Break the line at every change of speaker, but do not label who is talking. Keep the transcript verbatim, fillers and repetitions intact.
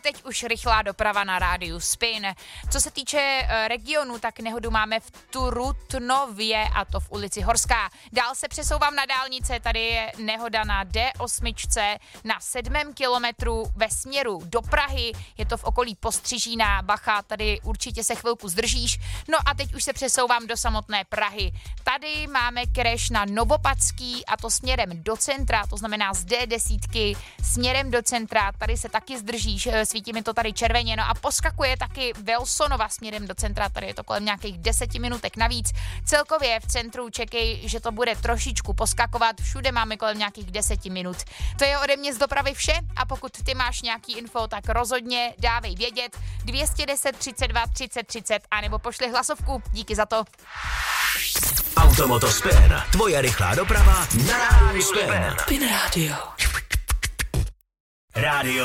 teď už rychlá doprava na rádiu Spin. Co se týče uh, regionu, tak nehodu máme v Trutnově a to v ulici Horská. Dál se přesouvám na dálnice, tady je nehoda na D osm na sedmém kilometru ve směru do Prahy. Je to v okolí Postřižína, bacha, tady určitě se chvilku zdržíš. No a teď už se přesouvám do samotné Prahy. Tady máme crash na Novopadský a to směrem do centra, to znamená z D deset směrem do centra, tady se taky zdržíš, svítí mi to tady červeně, no a poskakuje taky Wilsonova směrem do centra, tady je to kolem nějakých deseti minutek navíc. Celkově v centru čekej, že to bude trošičku poskakovat, všude máme kolem nějakých deseti minut. To je ode mě z dopravy vše a pokud ty máš nějaký info, tak rozhodně dávej vědět dvě stě deset třicet dva třicet třicet anebo pošli hlasovku. Díky za to.
Automoto Spin, tvoje rychlá doprava na rádiu Spin. Spin Radio. Rádio